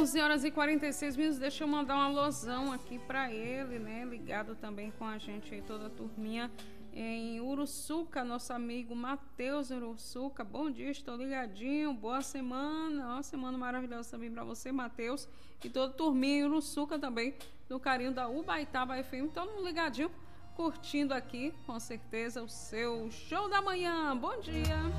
11h46, deixa eu mandar uma alusão aqui para ele, né? Ligado também com a gente aí, toda a turminha em Uruçuca, nosso amigo Matheus Uruçuca. Bom dia, estou ligadinho, boa semana, uma semana maravilhosa também para você, Matheus, e toda a turminha em Uruçuca também, do carinho da Ubaitaba FM, todo mundo ligadinho, curtindo aqui, com certeza, o seu show da manhã. Bom dia!